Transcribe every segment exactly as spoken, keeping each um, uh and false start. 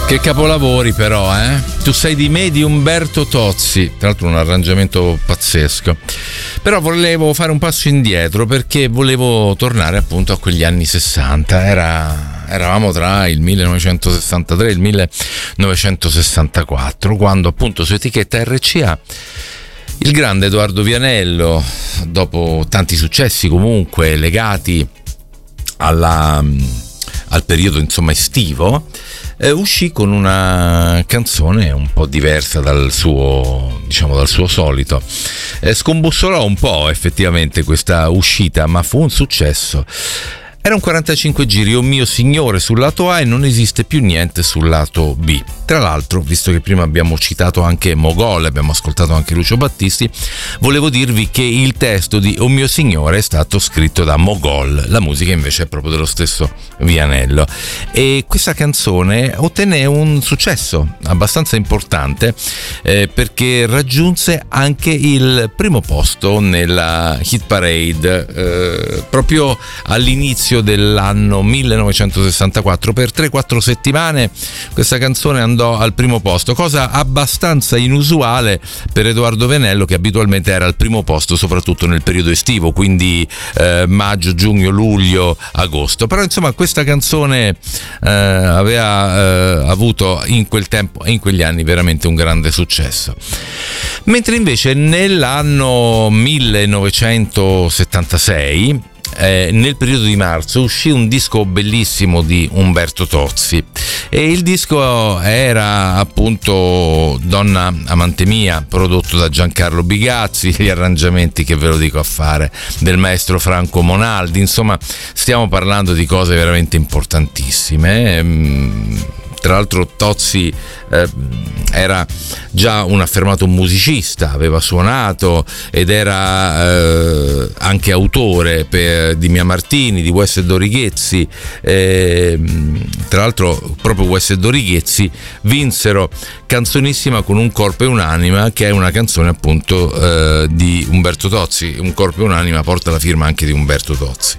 Che capolavori però, eh? Tu sei di me di Umberto Tozzi, tra l'altro un arrangiamento pazzesco. Però volevo fare un passo indietro perché volevo tornare appunto a quegli anni sessanta. Era, eravamo tra il millenovecentosessantatré e il millenovecentosessantaquattro, quando appunto su etichetta R C A il grande Edoardo Vianello, dopo tanti successi comunque legati alla, al periodo insomma estivo, Eh, uscì con una canzone un po' diversa dal suo, diciamo, dal suo solito. Eh, scombussolò un po' effettivamente questa uscita, ma fu un successo. Era un quarantacinque giri, O mio signore sul lato A, e Non esiste più niente sul lato B. Tra l'altro, visto che prima abbiamo citato anche Mogol, abbiamo ascoltato anche Lucio Battisti, volevo dirvi che il testo di O mio signore è stato scritto da Mogol, la musica invece è proprio dello stesso Vianello. E questa canzone ottenne un successo abbastanza importante eh, perché raggiunse anche il primo posto nella hit parade eh, proprio all'inizio dell'anno millenovecentosessantaquattro. Per tre quattro settimane questa canzone andò al primo posto, cosa abbastanza inusuale per Edoardo Vianello, che abitualmente era al primo posto soprattutto nel periodo estivo, quindi eh, maggio, giugno, luglio, agosto. Però insomma questa canzone eh, aveva eh, avuto in quel tempo e in quegli anni veramente un grande successo. Mentre invece nell'anno millenovecentosettantasei, Eh, nel periodo di marzo, uscì un disco bellissimo di Umberto Tozzi, e il disco era appunto Donna amante mia, prodotto da Giancarlo Bigazzi, gli arrangiamenti, che ve lo dico a fare, del maestro Franco Monaldi. Insomma, stiamo parlando di cose veramente importantissime. ehm, Tra l'altro Tozzi eh, era già un affermato musicista, aveva suonato ed era eh, anche autore per, di Mia Martini, di West e Dorighezzi. Eh, tra l'altro proprio West e Dorighezzi vinsero Canzonissima con un corpo e un'anima, che è una canzone appunto eh, di Umberto Tozzi. Un corpo e un'anima porta la firma anche di Umberto Tozzi.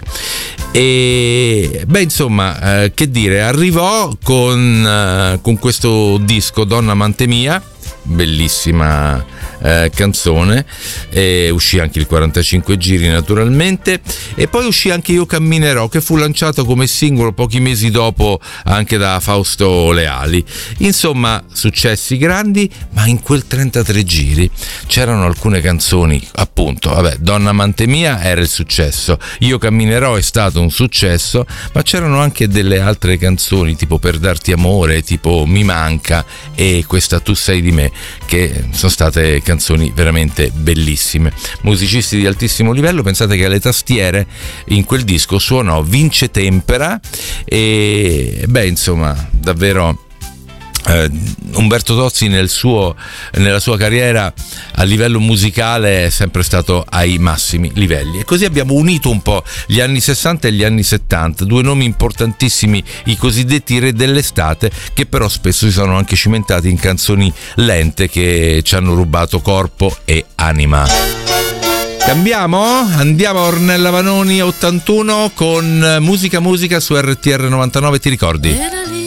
E beh, insomma, eh, che dire, arrivò con, eh, con questo disco Donna amante mia, bellissima eh, canzone, e uscì anche il quarantacinque giri naturalmente, e poi uscì anche Io camminerò, che fu lanciato come singolo pochi mesi dopo anche da Fausto Leali. Insomma, successi grandi, ma in quel trentatré giri c'erano alcune canzoni, appunto, vabbè, Donna amante mia era il successo, Io camminerò è stato un successo, ma c'erano anche delle altre canzoni tipo Per darti amore, tipo Mi manca, e questa Tu sei di me, che sono state canzoni veramente bellissime. Musicisti di altissimo livello. Pensate che alle tastiere in quel disco suonò Vince Tempera, e beh, insomma, davvero Uh, Umberto Tozzi nel suo, nella sua carriera a livello musicale è sempre stato ai massimi livelli. E così abbiamo unito un po' gli anni sessanta e gli anni settanta, due nomi importantissimi, i cosiddetti re dell'estate, che però spesso si sono anche cimentati in canzoni lente che ci hanno rubato corpo e anima. Cambiamo? Andiamo a Ornella Vanoni ottantuno con Musica Musica su R T R novantanove, ti ricordi? Era lì